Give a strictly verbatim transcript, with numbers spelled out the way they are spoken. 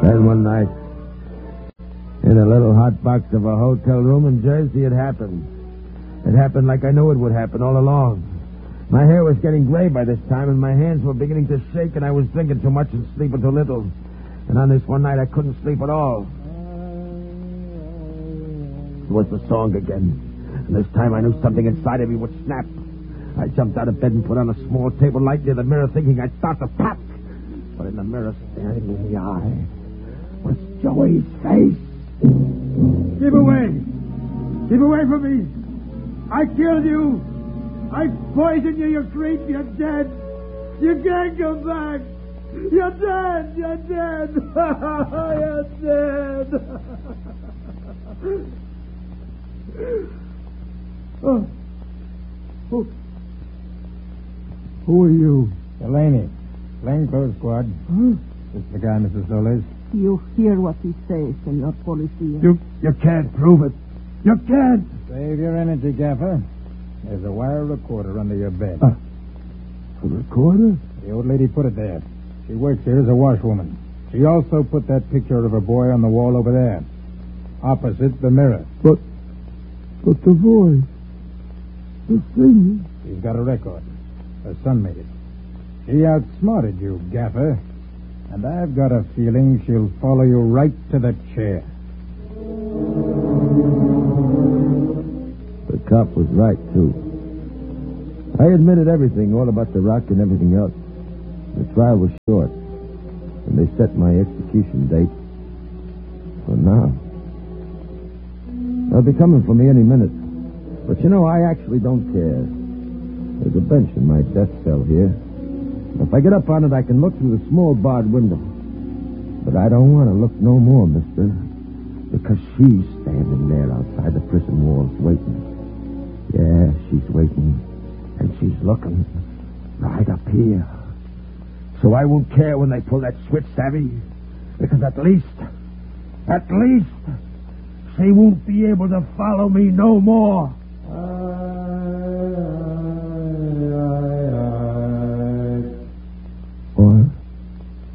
Then one night, in a little hot box of a hotel room in Jersey, it happened. It happened like I knew it would happen all along. My hair was getting gray by this time, and my hands were beginning to shake, and I was drinking too much and sleeping too little. And on this one night, I couldn't sleep at all. It was the song again. And this time I knew something inside of me would snap. I jumped out of bed and put on a small table light near the mirror, thinking I'd start to pop. But in the mirror, staring me in the eye, was Joey's face. Keep away! Keep away from me! I killed you! I poisoned you, you creep! You're dead! You can't come back! You're dead! You're dead! You're dead! oh. Oh. Who are you? Delaney, plainclothes squad. Huh? This is the guy, Missus Solis. You hear what he says, Senor Policia. You, you can't prove it. You can't. Save your energy, Gaffer. There's a wire recorder under your bed. Uh, a recorder? The old lady put it there. She works here as a washwoman. She also put that picture of a boy on the wall over there, opposite the mirror. But, but the voice, the thing. She's got a record. Her son made it. She outsmarted you, Gaffer. And I've got a feeling she'll follow you right to the chair. The cop was right, too. I admitted everything, all about the rock and everything else. The trial was short, and they set my execution date for now. They'll be coming for me any minute. But you know, I actually don't care. There's a bench in my death cell here. If I get up on it, I can look through the small barred window. But I don't want to look no more, mister, because she's standing there outside the prison walls waiting. Yeah, she's waiting, and she's looking right up here. So I won't care when they pull that switch, savvy? Because at least, at least, she won't be able to follow me no more.